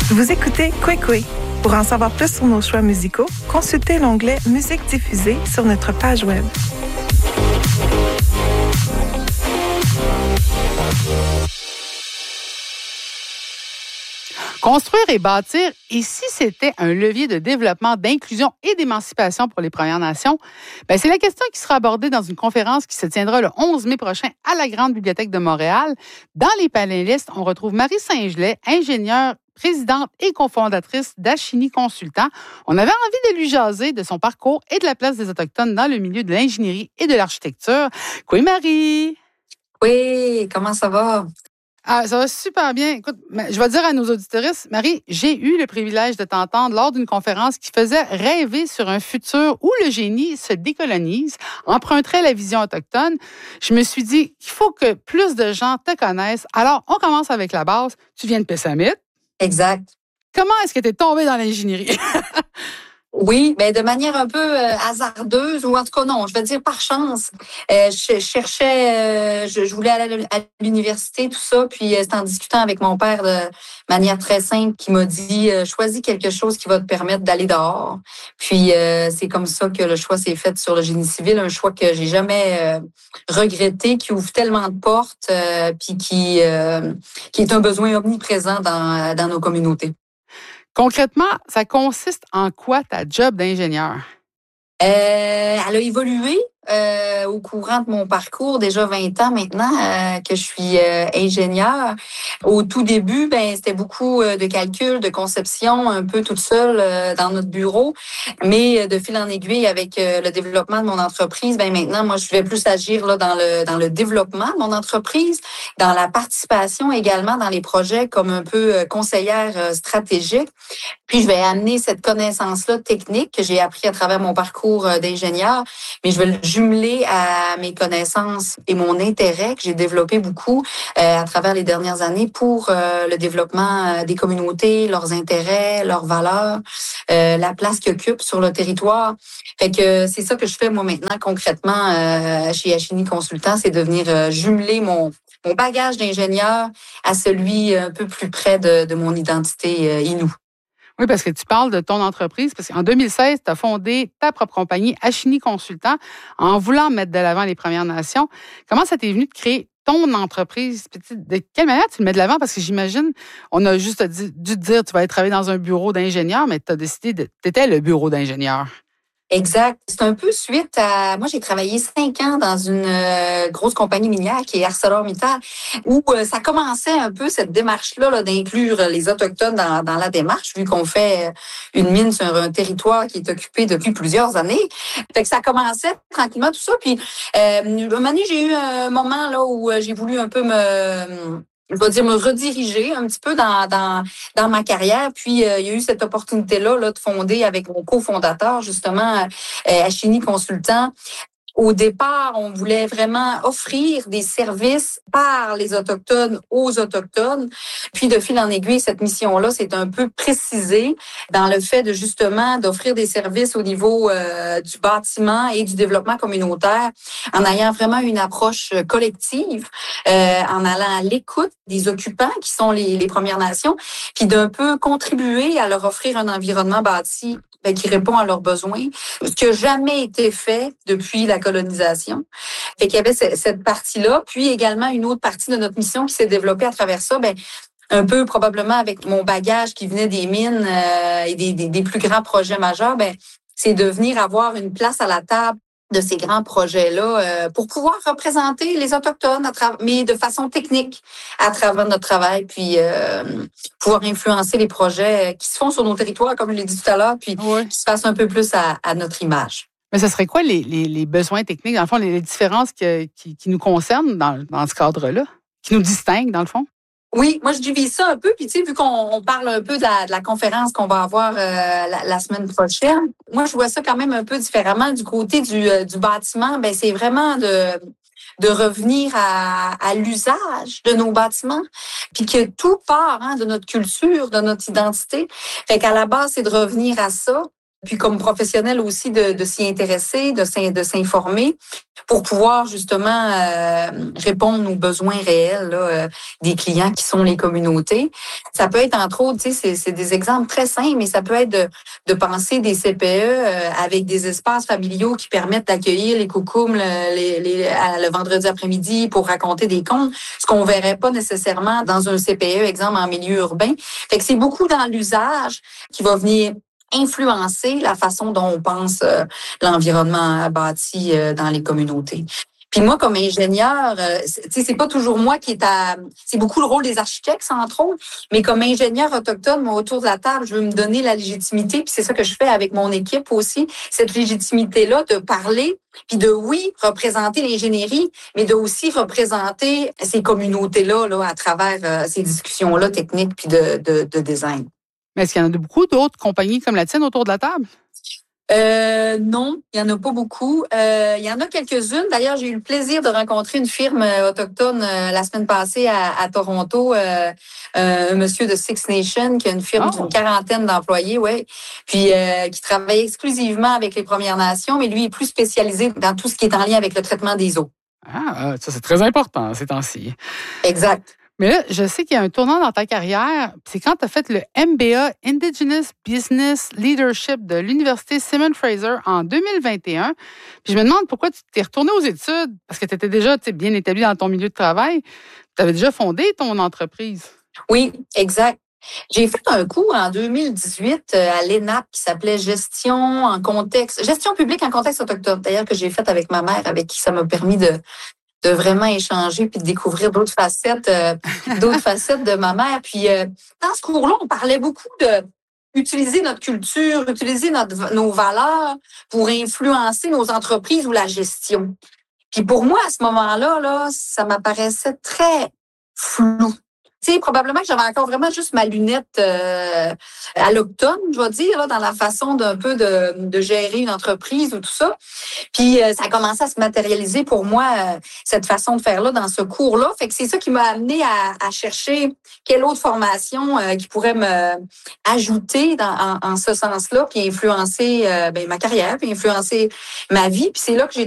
Vous écoutez Kwekwe. Pour en savoir plus sur nos choix musicaux, consultez l'onglet Musique diffusée sur notre page web. Construire et bâtir, et si c'était un levier de développement, d'inclusion et d'émancipation pour les Premières Nations? C'est la question qui sera abordée dans une conférence qui se tiendra le 11 mai prochain à la Grande Bibliothèque de Montréal. Dans les panélistes, on retrouve Marie Saint-Gelais, ingénieure, présidente et cofondatrice d'Ashini Consultant. On avait envie de lui jaser de son parcours et de la place des Autochtones dans le milieu de l'ingénierie et de l'architecture. Quoi, Marie? Oui, comment ça va? Ça va super bien. Écoute, je vais dire à nos auditeuristes, Marie, j'ai eu le privilège de t'entendre lors d'une conférence qui faisait rêver sur un futur où le génie se décolonise, emprunterait la vision autochtone. Je me suis dit qu'il faut que plus de gens te connaissent. Alors, on commence avec la base. Tu viens de Pessamit. Exact. Comment est-ce que tu es tombée dans l'ingénierie? Oui, de manière un peu hasardeuse, ou en tout cas non, je vais dire par chance. Je cherchais, je voulais aller à l'université, tout ça, puis c'est en discutant avec mon père de manière très simple qu'il m'a dit choisis quelque chose qui va te permettre d'aller dehors. Puis c'est comme ça que le choix s'est fait sur le génie civil, un choix que j'ai jamais regretté, qui ouvre tellement de portes, puis qui est un besoin omniprésent dans nos communautés. Concrètement, ça consiste en quoi ta job d'ingénieur? Elle a évolué au courant de mon parcours, déjà 20 ans maintenant que je suis ingénieure. Au tout début, c'était beaucoup de calculs, de conception, un peu toute seule dans notre bureau. Mais de fil en aiguille, avec le développement de mon entreprise, maintenant, moi, je vais plus agir là dans le développement de mon entreprise, dans la participation également dans les projets comme un peu conseillère stratégique. Puis, je vais amener cette connaissance-là technique que j'ai appris à travers mon parcours d'ingénieur, mais je vais le jumeler à mes connaissances et mon intérêt que j'ai développé beaucoup à travers les dernières années pour le développement des communautés, leurs intérêts, leurs valeurs, la place qu'ils occupent sur le territoire. Fait que c'est ça que je fais moi maintenant concrètement chez Ashini Consultant, c'est de venir jumeler mon bagage d'ingénieur à celui un peu plus près de mon identité Innu. Oui, parce que tu parles de ton entreprise, parce qu'en 2016, tu as fondé ta propre compagnie, Ashini Consultant, en voulant mettre de l'avant les Premières Nations. Comment ça t'est venu de créer ton entreprise? De quelle manière tu le mets de l'avant? Parce que j'imagine, on a juste dû te dire tu vas aller travailler dans un bureau d'ingénieur, mais tu as décidé tu étais le bureau d'ingénieur. Exact. C'est un peu suite à... Moi, j'ai travaillé 5 ans dans une grosse compagnie minière qui est ArcelorMittal, où ça commençait un peu cette démarche-là d'inclure les Autochtones dans la démarche, vu qu'on fait une mine sur un territoire qui est occupé depuis plusieurs années. Fait que ça commençait tranquillement, tout ça. Puis, un moment donné, j'ai eu un moment là où j'ai voulu un peu me rediriger un petit peu dans ma carrière. Puis, il y a eu cette opportunité-là de fonder avec mon cofondateur, justement, Ashini Consultant. Au départ, on voulait vraiment offrir des services par les Autochtones aux Autochtones. Puis, de fil en aiguille, cette mission-là, c'est un peu précisée dans le fait de justement d'offrir des services au niveau du bâtiment et du développement communautaire en ayant vraiment une approche collective, en allant à l'écoute des occupants qui sont les Premières Nations, puis d'un peu contribuer à leur offrir un environnement bâti qui répond à leurs besoins, ce qui n'a jamais été fait depuis la colonisation. Fait qu'il y avait cette partie-là, puis également une autre partie de notre mission qui s'est développée à travers ça, un peu probablement avec mon bagage qui venait des mines et des plus grands projets majeurs, c'est de venir avoir une place à la table de ces grands projets-là pour pouvoir représenter les Autochtones, mais de façon technique à travers notre travail, puis pouvoir influencer les projets qui se font sur nos territoires, comme je l'ai dit tout à l'heure, puis qui se fassent un peu plus à notre image. Mais ce serait quoi les besoins techniques, dans le fond, les différences qui nous concernent dans ce cadre-là, qui nous distinguent, dans le fond? Oui, moi je divise ça un peu, puis tu sais, vu qu'on parle un peu de la conférence qu'on va avoir la semaine prochaine, moi je vois ça quand même un peu différemment du côté du bâtiment. C'est vraiment de revenir à l'usage de nos bâtiments, puis que tout part de notre culture, de notre identité. Fait qu'à la base, c'est de revenir à ça. puis comme professionnel aussi de s'y intéresser, de s'informer pour pouvoir justement répondre aux besoins réels là, des clients qui sont les communautés. Ça peut être entre autres, tu sais, c'est des exemples très simples, mais ça peut être de penser des CPE avec des espaces familiaux qui permettent d'accueillir les coucoums le vendredi après-midi pour raconter des contes, ce qu'on verrait pas nécessairement dans un CPE, exemple en milieu urbain. Fait que c'est beaucoup dans l'usage qui va venir influencer la façon dont on pense l'environnement bâti dans les communautés. Puis moi, comme ingénieur, c'est pas toujours moi qui est c'est beaucoup le rôle des architectes, entre autres, mais comme ingénieur autochtone, moi, autour de la table, je veux me donner la légitimité, puis c'est ça que je fais avec mon équipe aussi, cette légitimité-là de parler, puis de, oui, représenter l'ingénierie, mais de aussi représenter ces communautés-là là, à travers ces discussions-là techniques puis de design. Mais est-ce qu'il y en a beaucoup d'autres compagnies comme la tienne autour de la table? Non, il n'y en a pas beaucoup. Il y en a quelques-unes. D'ailleurs, j'ai eu le plaisir de rencontrer une firme autochtone la semaine passée à Toronto, un monsieur de Six Nations qui a une firme d'une 40aine d'employés, ouais, puis qui travaille exclusivement avec les Premières Nations, mais lui est plus spécialisé dans tout ce qui est en lien avec le traitement des eaux. Ah, ça c'est très important ces temps-ci. Exact. Mais là, je sais qu'il y a un tournant dans ta carrière. C'est quand tu as fait le MBA Indigenous Business Leadership de l'Université Simon Fraser en 2021. Puis je me demande pourquoi tu t'es retourné aux études, parce que tu étais déjà bien établi dans ton milieu de travail. Tu avais déjà fondé ton entreprise. Oui, exact. J'ai fait un cours en 2018 à l'ENAP qui s'appelait Gestion publique en contexte autochtone, d'ailleurs que j'ai fait avec ma mère, avec qui ça m'a permis de vraiment échanger puis de découvrir d'autres facettes de ma mère. Puis dans ce cours-là, on parlait beaucoup de utiliser notre culture, utiliser nos valeurs pour influencer nos entreprises ou la gestion. Puis pour moi, à ce moment-là, là, ça m'apparaissait très flou. Tu sais, probablement que j'avais encore vraiment juste ma lunette alloctone, je vais dire, là, dans la façon d'un peu de gérer une entreprise ou tout ça. Puis ça a commencé à se matérialiser pour moi, cette façon de faire-là dans ce cours-là. Fait que c'est ça qui m'a amené à chercher quelle autre formation qui pourrait me ajouter en ce sens-là, puis influencer ma carrière, puis influencer ma vie. Puis c'est là que j'ai